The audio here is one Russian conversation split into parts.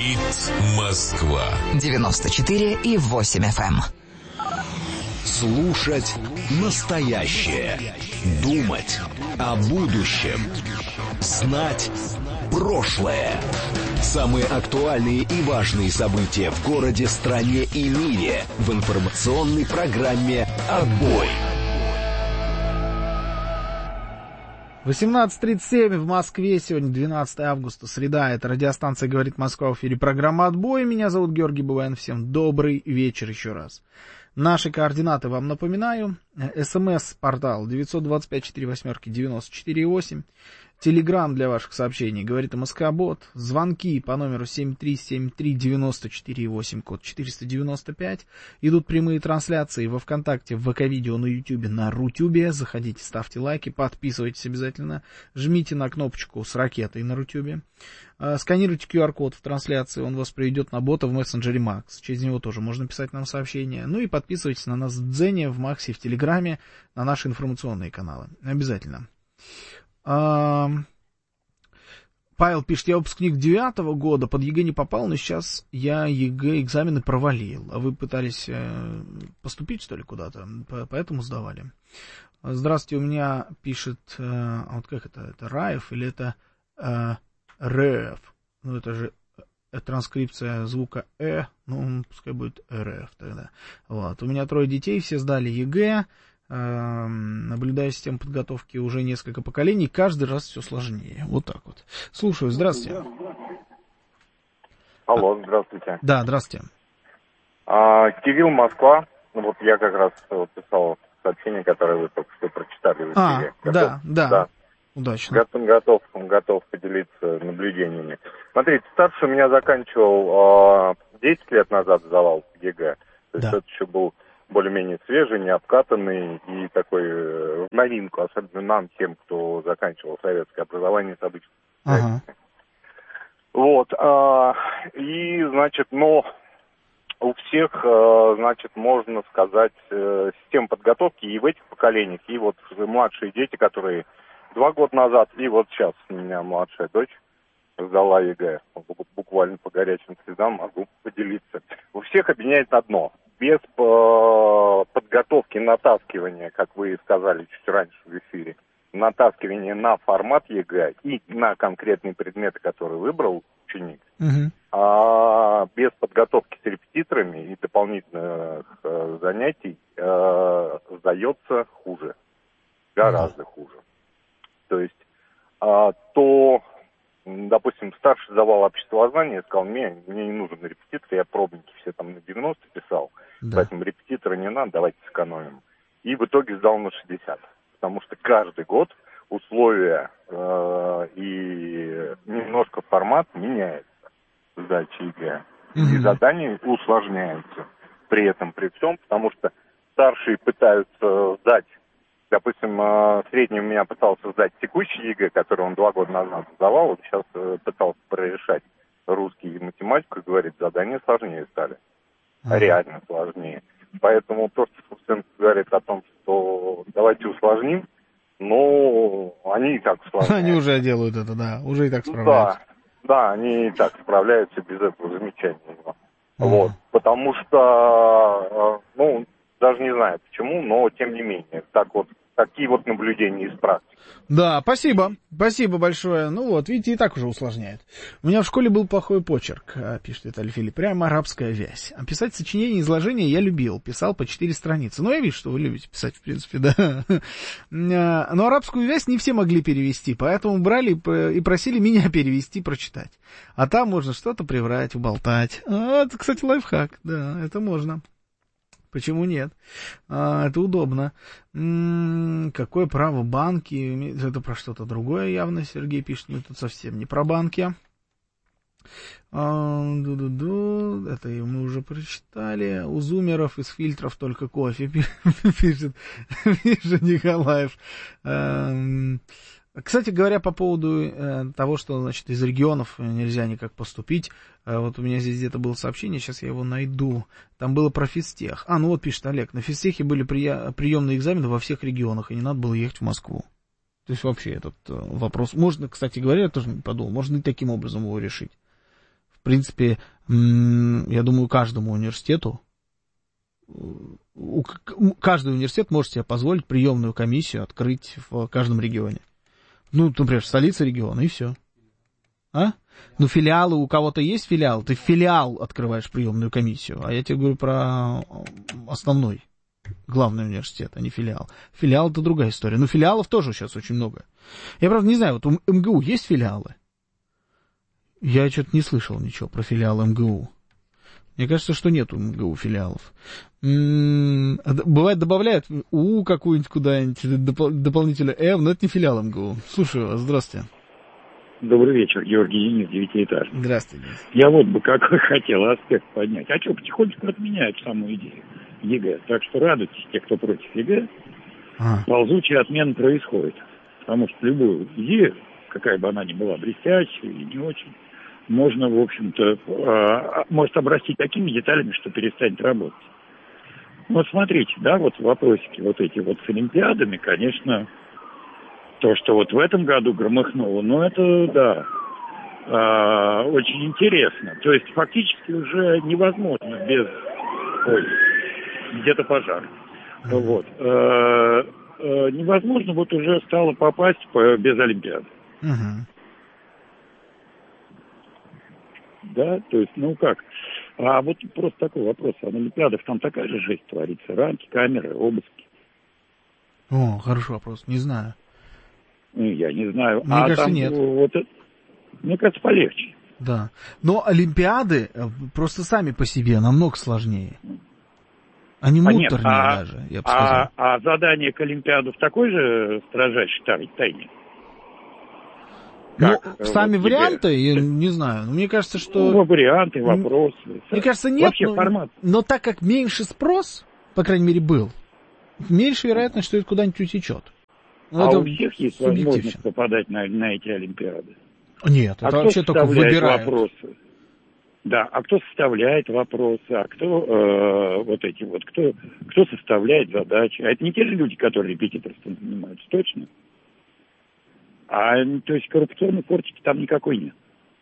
Говорит Москва. 94,8 FM. Слушать настоящее. Думать о будущем. Знать прошлое. Самые актуальные и важные события в городе, стране и мире в информационной программе «Отбой». 18:37 в Москве. Сегодня 12 августа, среда. Это радиостанция «Говорит Москва», в эфире программа «Отбой». Меня зовут Георгий Бабаян. Всем добрый вечер еще раз. Наши координаты вам напоминаю. СМС-портал 925-48-94-8. Телеграм для ваших сообщений «Говорит МСК-бот». Звонки по номеру 7373-94-8, код 495. Идут прямые трансляции во ВКонтакте, в ВК-видео, на Ютубе, на Рутюбе. Заходите, ставьте лайки, подписывайтесь обязательно. Жмите на кнопочку с ракетой на Рутюбе. Сканируйте QR-код в трансляции, он вас приведет на бота в мессенджере Макс. Через него тоже можно писать нам сообщения. Ну и подписывайтесь на нас в Дзене, в Максе, в Телеграме, на наши информационные каналы. Обязательно. Павел пишет: я выпускник 9-го года, под ЕГЭ не попал, но сейчас я ЕГЭ экзамены провалил. А вы пытались поступить, что ли, куда-то? Поэтому сдавали. Здравствуйте, у меня пишет, вот как это Раев или это РФ? Ну, это же транскрипция звука ну, пускай будет РФ тогда. Вот. У меня 3 детей, все сдали ЕГЭ. Наблюдаю систему подготовки уже несколько поколений, каждый раз все сложнее. Вот так вот. Слушаю, здравствуйте. Алло, здравствуйте. Да, здравствуйте. Кирилл, Москва. Вот я как раз писал сообщение, которое вы только что прочитали в эфире. Да. Удачно. Готов поделиться наблюдениями. Смотрите, старший у меня заканчивал 10 лет назад, сдавал ЕГЭ. То есть это еще был более-менее свежий, не обкатанный и такой в новинку, особенно нам, тем, кто заканчивал советское образование с обычным. Вот. И, значит, но у всех, значит, можно сказать, система подготовки и в этих поколениях, и вот младшие дети, которые 2 года назад, и вот сейчас у меня младшая дочь сдала ЕГЭ. Буквально по горячим следам могу поделиться. У всех объединяет одно. Без подготовки, натаскивания, как вы сказали чуть раньше в эфире, натаскивания на формат ЕГЭ и на конкретные предметы, которые выбрал ученик, без подготовки с репетиторами и дополнительных занятий сдается хуже, гораздо хуже. То есть, допустим, старший сдавал обществознание, сказал, мне не нужен репетитор, я пробники все там на 90 писал, поэтому репетитора не надо, давайте сэкономим. И в итоге сдал на 60, потому что каждый год условия и немножко формат меняется сдачи ЕГЭ. И задания усложняются при этом, при всем, потому что старшие пытаются сдать. Допустим, средний у меня пытался сдать текущий ЕГЭ, который он 2 года назад сдавал, вот сейчас пытался прорешать русский и математику, и говорит, задания сложнее стали. Реально сложнее. Поэтому то, что студент говорит о том, что давайте усложним, но они и так усложняют. Они уже делают это, да, уже и так справляются. Да, они и так справляются без этого замечательного. Вот, потому что, даже не знаю почему, но тем не менее, такие вот наблюдения из практики. Да, спасибо большое. Ну вот, видите, и так уже усложняет. У меня в школе был плохой почерк, пишет Виталий Филипп, прямо арабская вязь. А писать сочинения, изложения я любил, писал по 4 страницы. Ну, я вижу, что вы любите писать, в принципе, да. Но арабскую вязь не все могли перевести, поэтому брали и просили меня перевести, прочитать. А там можно что-то приврать, уболтать. Это, кстати, лайфхак, да, это можно. Почему нет? Это удобно. Какое право банки? Это про что-то другое явно, Сергей пишет. Нет, тут совсем не про банки. Это мы уже прочитали. У зумеров из фильтров только кофе, пишет Николаев. Кстати говоря, по поводу того, что, значит, из регионов нельзя никак поступить, вот у меня здесь где-то было сообщение, сейчас я его найду, там было про физтех. Ну вот пишет Олег, на физтехе были приемные экзамены во всех регионах, и не надо было ехать в Москву. То есть вообще этот вопрос, можно, кстати говоря, я тоже не подумал, можно и таким образом его решить. В принципе, я думаю, каждому университету, каждый университет может себе позволить приемную комиссию открыть в каждом регионе. Ну, например, в столице региона, и все. А? Ну, филиалы, у кого-то есть филиал, ты филиал открываешь приемную комиссию, а я тебе говорю про основной, главный университет, а не филиал. Филиал — это другая история. Но филиалов тоже сейчас очень много. Я, правда, не знаю, вот у МГУ есть филиалы? Я что-то не слышал ничего про филиалы МГУ. Мне кажется, что нет у МГУ филиалов. Бывает, добавляют УУ какую-нибудь куда-нибудь, дополнительно но это не филиал МГУ. Слушаю вас, здравствуйте. Добрый вечер, Георгий Денис, 9-этажный. Здравствуйте. Я вот бы какой хотел аспект поднять. А что, потихонечку отменяют саму идею ЕГЭ. Так что радуйтесь, те, кто против ЕГЭ, ползучая отмена происходит. Потому что любую идею, какая бы она ни была, блестящая и не очень, можно, в общем-то, может обрасти такими деталями, что перестанет работать. Вот смотрите, да, вот вопросики вот эти вот с олимпиадами, конечно, то, что вот в этом году громыхнуло, ну, это, да, очень интересно. То есть фактически уже невозможно без... Ой, где-то пожар. Вот. Невозможно вот уже стало попасть без олимпиады. Да, то есть, ну как. А вот просто такой вопрос. А на олимпиадах там такая же жесть творится. Рамки, камеры, обыски. О, хороший вопрос. Не знаю. Ну, я не знаю. Мне кажется, там, нет. Вот, мне кажется, полегче. Да. Но олимпиады просто сами по себе намного сложнее. Они муторнее даже, я бы сказал. А задание к олимпиаду в такой же строжайшей тайне? Ну, сами вот варианты, я не знаю. Мне кажется, что... Ну, варианты, вопросы. Мне кажется, нет. Но так как меньше спрос, по крайней мере, был, меньше вероятность, что это куда-нибудь утечет. А у всех есть возможность попадать на эти олимпиады? Нет, это вообще только выбирают. Вопросы? Да, а кто составляет вопросы, а кто кто составляет задачи? А это не те же люди, которые репетиторством занимаются, точно? То есть коррупционной фортики там никакой нет.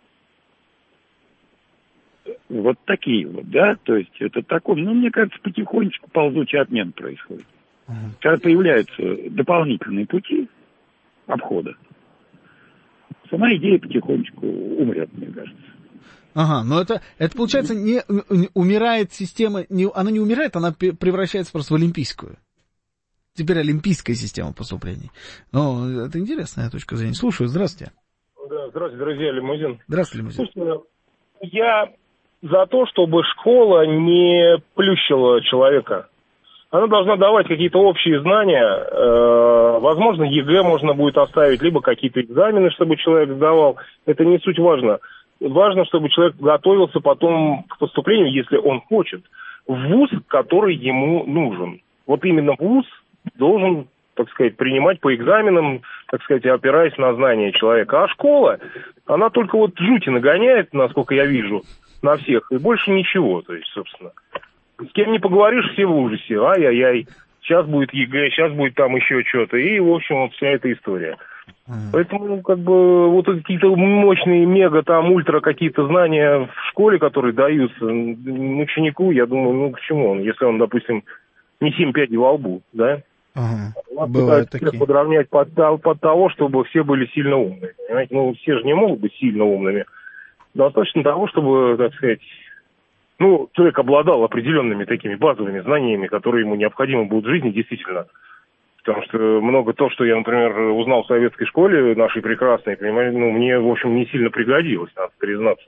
Вот такие вот, да, то есть это такой, мне кажется, потихонечку ползучий обмен происходит. Когда появляются дополнительные пути обхода, сама идея потихонечку умрет, мне кажется. Ага, но это получается, не умирает система, она не умирает, она превращается просто в олимпийскую. Теперь олимпийская система поступлений. Ну, это интересная точка зрения. Слушаю, здравствуйте. Да, здравствуйте, друзья, Лимузин. Здравствуйте, Лимузин. Слушайте, я за то, чтобы школа не плющила человека. Она должна давать какие-то общие знания. Возможно, ЕГЭ можно будет оставить, либо какие-то экзамены, чтобы человек сдавал. Это не суть важно. Важно, чтобы человек готовился потом к поступлению, если он хочет, в вуз, который ему нужен. Вот именно вуз должен, так сказать, принимать по экзаменам, так сказать, опираясь на знания человека. А школа, она только вот жути нагоняет, насколько я вижу, на всех, и больше ничего, то есть, собственно. С кем не поговоришь, все в ужасе. Ай-яй-яй, сейчас будет ЕГЭ, сейчас будет там еще что-то. И, в общем, вот вся эта история. Поэтому, как бы, вот какие-то мощные, мега, там, ультра какие-то знания в школе, которые даются ученику, я думаю, к чему он, если он, допустим, не 7 пядей во лбу, да? Бывают такие. Подравнять под того, чтобы все были сильно умными. Понимаете? Все же не могут быть сильно умными. Достаточно того, чтобы, так сказать, человек обладал определенными такими базовыми знаниями, которые ему необходимы будут в жизни, действительно. Потому что много то, что я, например, узнал в советской школе, нашей прекрасной, понимаете, мне, в общем, не сильно пригодилось, надо признаться.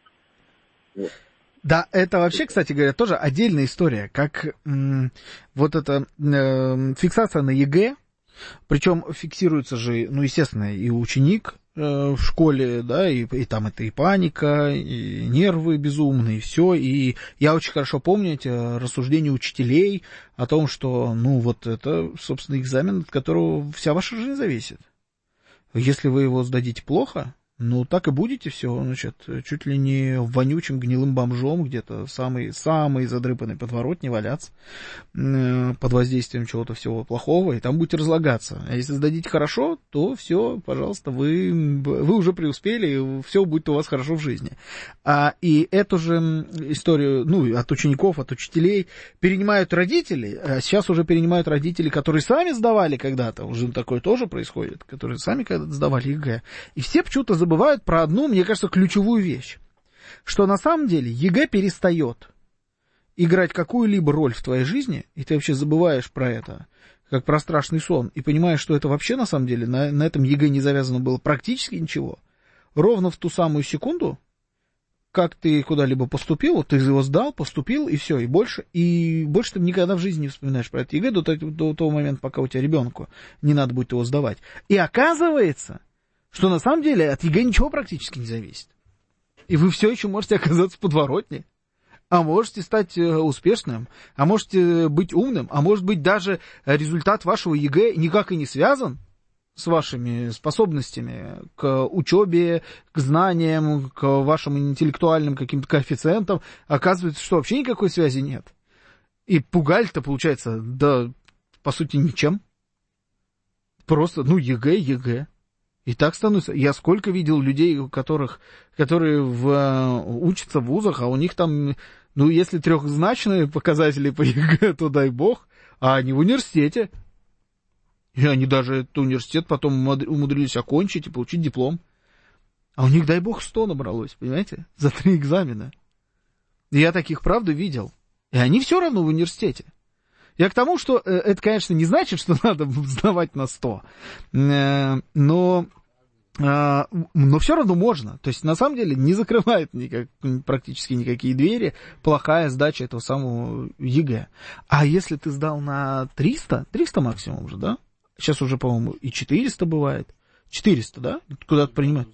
Вот. Да, это вообще, кстати говоря, тоже отдельная история, как вот эта фиксация на ЕГЭ, причем фиксируется же, естественно, и ученик в школе, да, и там это и паника, и нервы безумные, и все, и я очень хорошо помню эти рассуждения учителей о том, что, вот это, собственно, экзамен, от которого вся ваша жизнь зависит. Если вы его сдадите плохо, Ну, так и будете все, значит, чуть ли не вонючим гнилым бомжом где-то, самый задрыпанной подворотне валяться под воздействием чего-то всего плохого, и там будете разлагаться. А если сдадите хорошо, то все, пожалуйста, вы уже преуспели, и все будет у вас хорошо в жизни. И эту же историю, ну, от учеников, от учителей перенимают родители, а сейчас уже перенимают родители, которые сами сдавали когда-то, уже такое тоже происходит, которые сами когда-то сдавали ЕГЭ. И все почему-то забывают про одну, мне кажется, ключевую вещь, что на самом деле ЕГЭ перестает играть какую-либо роль в твоей жизни, и ты вообще забываешь про это, как про страшный сон, и понимаешь, что это вообще на самом деле, на этом ЕГЭ не завязано было практически ничего. Ровно в ту самую секунду, как ты куда-либо поступил, вот ты его сдал, поступил, и все, и больше ты никогда в жизни не вспоминаешь про это ЕГЭ до того момента, пока у тебя ребенку не надо будет его сдавать. И оказывается, что на самом деле от ЕГЭ ничего практически не зависит. И вы все еще можете оказаться в подворотне, а можете стать успешным, а можете быть умным, а может быть даже результат вашего ЕГЭ никак и не связан с вашими способностями к учебе, к знаниям, к вашим интеллектуальным каким-то коэффициентам. Оказывается, что вообще никакой связи нет. И пугали-то, получается, да, по сути, ничем. Просто, ЕГЭ. И так становится. Я сколько видел людей, которые учатся в вузах, а у них там, если трехзначные показатели по ЕГЭ, то дай бог, а они в университете. И они даже этот университет потом умудрились окончить и получить диплом. А у них, дай бог, 100 набралось, понимаете? За 3 экзамена. И я таких, правда, видел. И они все равно в университете. Я к тому, что это, конечно, не значит, что надо сдавать на 100, но все равно можно. То есть, на самом деле, не закрывает практически никакие двери плохая сдача этого самого ЕГЭ. А если ты сдал на 300 максимум же, да? Сейчас уже, по-моему, и 400 бывает. 400, да? Куда-то принимают?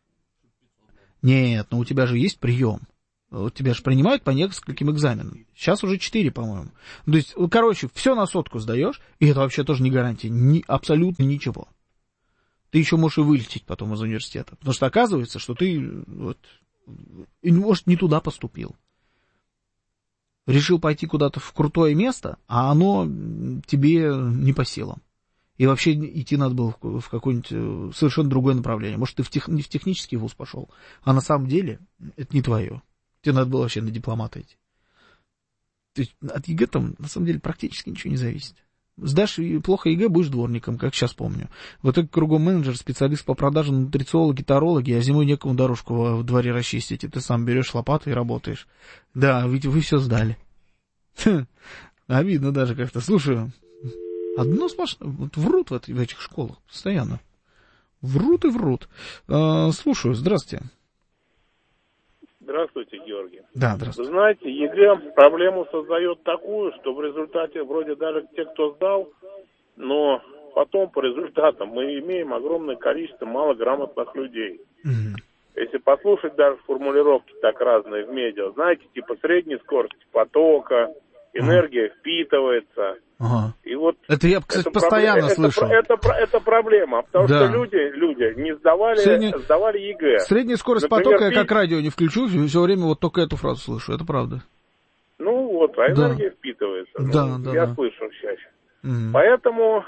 Нет, у тебя же есть прием. Тебя же принимают по нескольким экзаменам. Сейчас уже 4, по-моему. То есть, все на 100 сдаешь, и это вообще тоже не гарантия, абсолютно ничего. Ты еще можешь и вылететь потом из университета. Потому что оказывается, что ты, может, не туда поступил. Решил пойти куда-то в крутое место, а оно тебе не по силам. И вообще идти надо было в какое-нибудь совершенно другое направление. Может, ты не в технический вуз пошел, а на самом деле это не твое. Тебе надо было вообще на дипломата идти. То есть от ЕГЭ там, на самом деле, практически ничего не зависит. Сдашь плохо ЕГЭ, будешь дворником, как сейчас помню. В итоге кругом менеджер, специалист по продажам, нутрициологи, тарологи, а зимой некому дорожку в дворе расчистить, и ты сам берешь лопату и работаешь. Да, ведь вы все сдали. Обидно даже как-то. Слушай, одно сплошное, врут в этих школах постоянно. Врут и врут. Слушаю, здравствуйте. Здравствуйте, Георгий. Да, здравствуйте. Вы знаете, ЕГЭ проблему создает такую, что в результате вроде даже те, кто сдал, но потом по результатам мы имеем огромное количество малограмотных людей. Угу. Если послушать даже формулировки так разные в медиа, знаете, типа средней скорости потока, энергия впитывается. Ага. И вот это я, кстати, постоянно слышу. Это проблема, потому что люди не сдавали ЕГЭ. Средняя скорость потока, я как радио не включу, все время вот только эту фразу слышу, это правда. Энергия впитывается. Я слышу чаще. Угу. Поэтому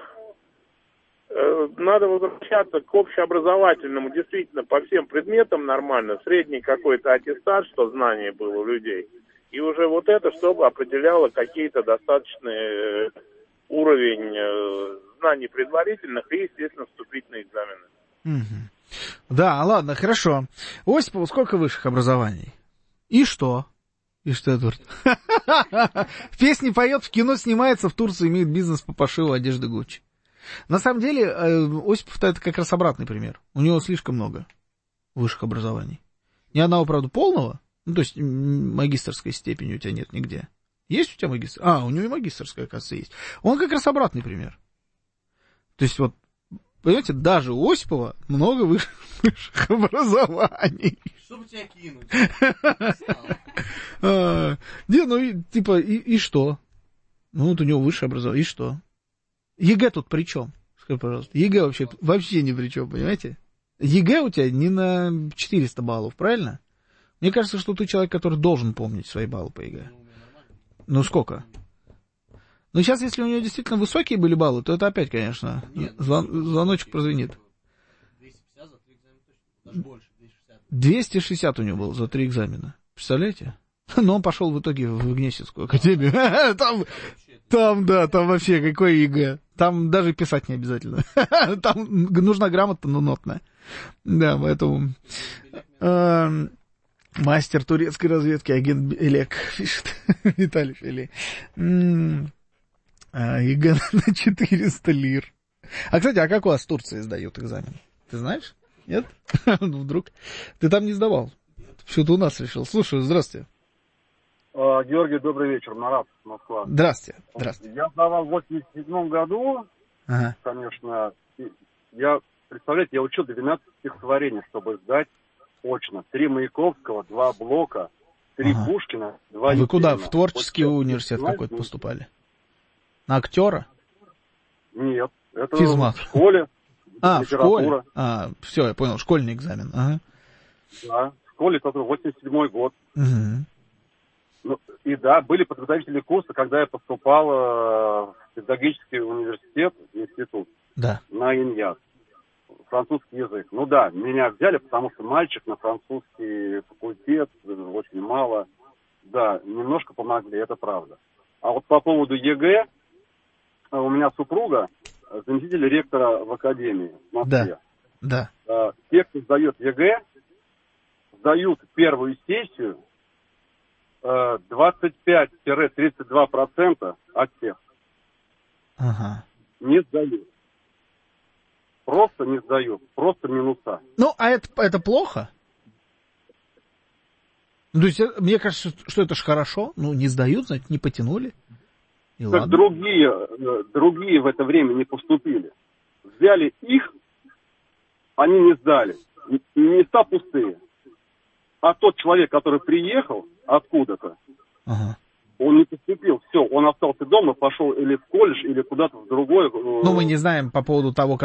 надо возвращаться к общеобразовательному, действительно, по всем предметам нормально, средний какой-то аттестат, что знание было у людей. И уже вот это, чтобы определяло какие-то достаточный уровень знаний предварительных и, естественно, вступительные экзамены. Угу. Да, ладно, хорошо. Осипову сколько высших образований? И что? И что, Эдвард? В песне поет, в кино снимается, в Турции имеет бизнес по пошиву одежды Гуччи. На самом деле, Осипов-то это как раз обратный пример. У него слишком много высших образований. Ни одного, правда, полного. То есть магистерской степени у тебя нет нигде. Есть у тебя магистерская? У него и магистерская, оказывается, есть. Он как раз обратный пример. То есть вот, понимаете, даже у Осипова много высших образований. Чтобы тебя кинуть. И что? Вот у него высшее образование, и что? ЕГЭ тут при чем? Скажи, пожалуйста. ЕГЭ вообще ни при чем, понимаете? ЕГЭ у тебя не на 400 баллов, правильно? Мне кажется, что ты человек, который должен помнить свои баллы по ЕГЭ. Ну, сколько? Ну, сейчас, если у него действительно высокие были баллы, то это опять, конечно, звоночек прозвенит. 260 у него было за 3 экзамена. Представляете? Но он пошел в итоге в Гнесинскую академию. Там вообще какой ЕГЭ. Там даже писать не обязательно. Там нужна грамота, но нотная. Да, поэтому... Мастер турецкой разведки, агент Элек, пишет Виталий Филей. ЕГЭ на 400 лир. А, кстати, а как у вас в Турции сдают экзамен? Ты знаешь? Нет? Ну, вдруг. Ты там не сдавал. Что-то у нас решил. Слушаю, здравствуйте. Георгий, добрый вечер. Марат, Москва. Здравствуйте. Я сдавал в 87 году. Ага. Конечно. Представляете, я учил 12 стихотворений, чтобы сдать очно. 3 Маяковского, 2 Блока, 3 Пушкина, 2 Вы Есенина. куда? В творческий университет какой-то поступали? На актера? Нет. Это физмат. В школе. В школе? Все, я понял, школьный экзамен. Ага. Да, в школе, это 87-й год. Угу. Ну, и да, были подготовительные курсы, когда я поступал в педагогический университет, институт, на ИНЯС, французский язык. Ну да, меня взяли, потому что мальчик на французский факультет, очень мало. Да, немножко помогли, это правда. А вот по поводу ЕГЭ, у меня супруга заместитель ректора в академии в Москве. Да. Те, кто сдает ЕГЭ, сдают первую сессию 25-32% от всех. Ага. Не сдают. Просто не сдают. Просто минуса. Ну, а это плохо? То есть, мне кажется, что это ж хорошо. Ну, не сдают, значит, не потянули. И как другие в это время не поступили. Взяли их, они не сдали. Места пустые. А тот человек, который приехал откуда-то, он не поступил. Все, он остался дома, пошел или в колледж, или куда-то в другое. Ну, мы не знаем по поводу того,